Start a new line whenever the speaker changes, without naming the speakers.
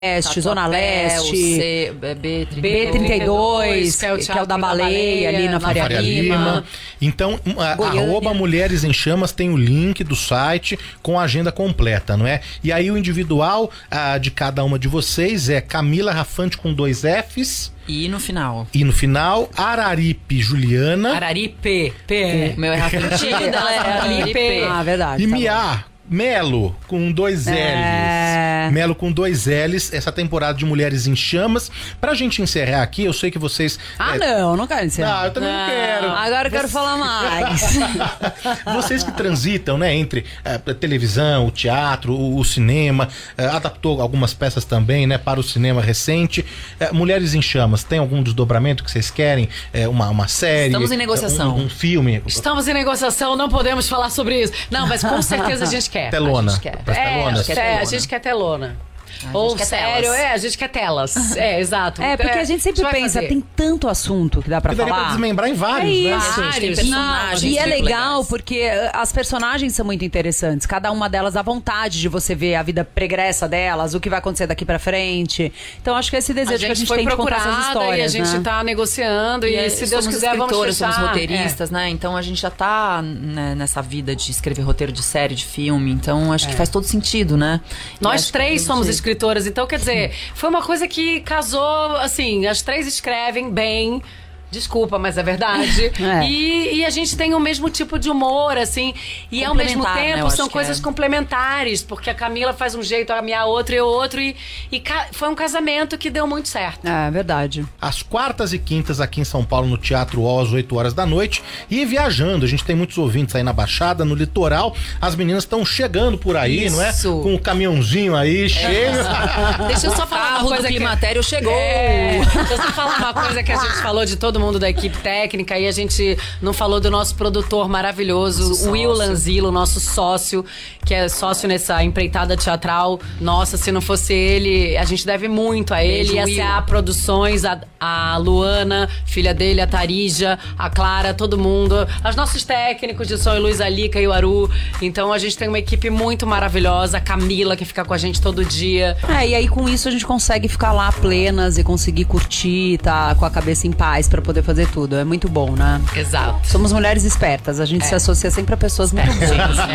Zona Leste, B32, que é o da Baleia, ali na Faria Lima.
Então, @ Mulheres em Chamas tem o link do site com a agenda completa, não é? E aí o individual de cada uma de vocês é Camila Rafante com 2 Fs.
E no final,
Araripe Juliana.
Araripe. Meu é Rafantina, ela é Araripe.
Ah, verdade.
E Mia Melo com 2 L's. Melo com 2 L's, essa temporada de Mulheres em Chamas. Pra gente encerrar aqui, eu sei que vocês...
não quero encerrar.
Não, eu também não quero.
Agora eu quero falar mais.
Vocês que transitam, né, entre a televisão, o teatro, o cinema, adaptou algumas peças também, né, para o cinema recente. Mulheres em Chamas, tem algum desdobramento que vocês querem? Uma série?
Estamos em negociação.
Um filme?
Estamos em negociação, não podemos falar sobre isso. Não, mas com certeza a gente quer.
Telona.
A gente quer.
A gente quer telona. Ou sério, a gente quer telas. Exato.
Porque a gente sempre pensa, tem tanto assunto que dá pra
daria
falar.
pra desmembrar em vários, né?
Tem personagens.
E é legal
legais.
porque as personagens são muito interessantes. Cada uma delas dá vontade de você ver a vida pregressa delas, o que vai acontecer daqui pra frente. Então acho que esse desejo que a gente tem de contar essas histórias,
e a gente tá negociando e se Deus quiser vamos fechar.
Somos roteiristas, né? Então a gente já tá nessa vida de escrever roteiro de série, de filme. Então acho que faz todo sentido, né?
Nós 3 somos escritoras, então quer dizer, foi uma coisa que casou, assim, as 3 escrevem bem. Desculpa, mas é verdade. E a gente tem o mesmo tipo de humor, assim. E ao mesmo tempo são coisas complementares. Porque a Camila faz um jeito, a minha outra e o outro. E foi um casamento que deu muito certo.
É verdade.
Às quartas e quintas aqui em São Paulo, no Teatro O, às 8 horas da noite. E viajando, a gente tem muitos ouvintes aí na Baixada, no litoral. As meninas estão chegando por aí, não é? Com um caminhãozinho aí, cheio.
Deixa eu só falar uma coisa.
O climatério chegou.
Deixa eu só falar uma coisa que a gente falou de todo mundo da equipe técnica e a gente não falou do nosso produtor maravilhoso, o Will Lanzillo, nosso sócio, que é sócio nessa empreitada teatral. Nossa, se não fosse ele, a gente deve muito a ele. E a CA Produções, a Luana, filha dele, a Tarija, a Clara, todo mundo. Os nossos técnicos de som, Luiz Alica e o Aru. Então a gente tem uma equipe muito maravilhosa, a Camila, que fica com a gente todo dia.
E aí com isso a gente consegue ficar lá plenas e conseguir curtir, tá com a cabeça em paz pra poder fazer tudo. É muito bom, né?
Exato.
Somos mulheres espertas. A gente se associa sempre a pessoas muito boas.